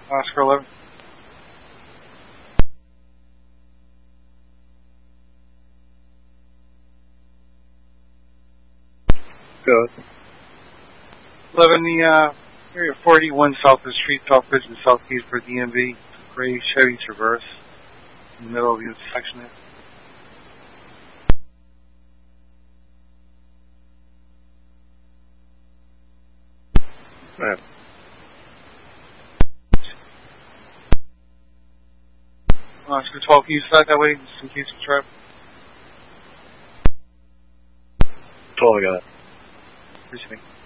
Oscar 11. Good. 11, the area 41 South of the Street, Southbridge and Southeast for DMV. Gray Chevy Traverse in the middle of the intersection there. Right. Oscar 12, can you start that way just in case of traffic? 12, I got it. Appreciate it.